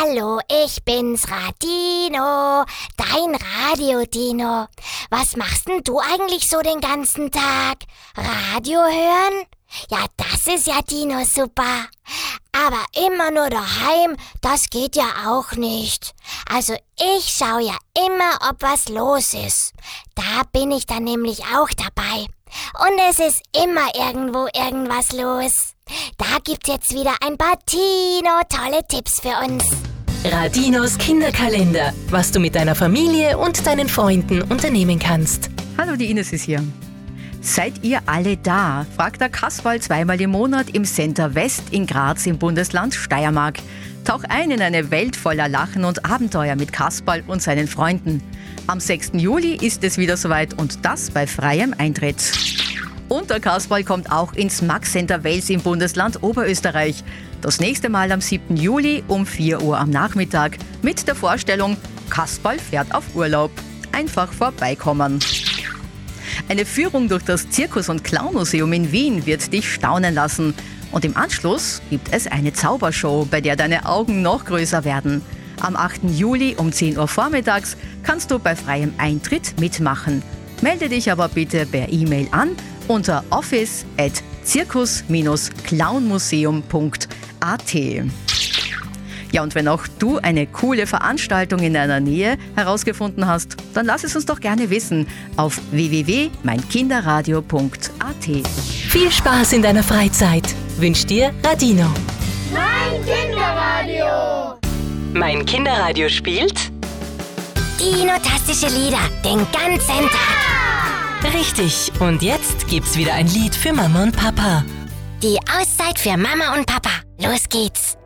Hallo, ich bin's, Radino, dein Radio-Dino. Was machst denn du eigentlich so den ganzen Tag? Radio hören? Ja, das ist ja Dino super. Aber immer nur daheim, das geht ja auch nicht. Also ich schaue ja immer, ob was los ist. Da bin ich dann nämlich auch dabei. Und es ist immer irgendwo irgendwas los. Da gibt's jetzt wieder ein paar tolle Tipps für uns. Radinos Kinderkalender, was du mit deiner Familie und deinen Freunden unternehmen kannst. Hallo, die Ines ist hier. Seid ihr alle da? Fragt der Kasperl zweimal im Monat im Center West in Graz im Bundesland Steiermark. Tauch ein in eine Welt voller Lachen und Abenteuer mit Kasperl und seinen Freunden. Am 6. Juli ist es wieder soweit und das bei freiem Eintritt. Und der Kasperl kommt auch ins Max Center Wels im Bundesland Oberösterreich. Das nächste Mal am 7. Juli um 4 Uhr am Nachmittag mit der Vorstellung Kasperl fährt auf Urlaub. Einfach vorbeikommen. Eine Führung durch das Zirkus- und Clownmuseum in Wien wird dich staunen lassen. Und im Anschluss gibt es eine Zaubershow, bei der deine Augen noch größer werden. Am 8. Juli um 10 Uhr vormittags kannst du bei freiem Eintritt mitmachen. Melde dich aber bitte per E-Mail an unter office@zirkus-clownmuseum.at. Ja, und wenn auch du eine coole Veranstaltung in deiner Nähe herausgefunden hast, dann lass es uns doch gerne wissen auf www.meinkinderradio.at. Viel Spaß in deiner Freizeit wünscht dir Radino. Mein Kinderradio! Mein Kinderradio spielt Dino-tastische Lieder den ganzen Tag. richtig. Und jetzt gibt's wieder ein Lied für Mama und Papa. Die Auszeit für Mama und Papa. Los geht's.